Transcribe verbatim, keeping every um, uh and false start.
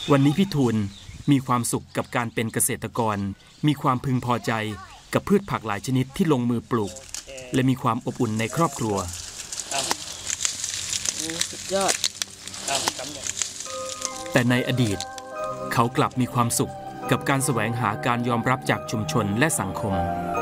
วันนี้พี่ทูลมีความสุขกับการเป็นเกษตรกรมีความพึงพอใจกับพืชผักหลายชนิดที่ลงมือปลูกและมีความอบอุ่นในครอบครัวสุดยอดแต่ในอดีตเขากลับมีความสุขกับการแสวงหาการยอมรับจากชุมชนและสังคม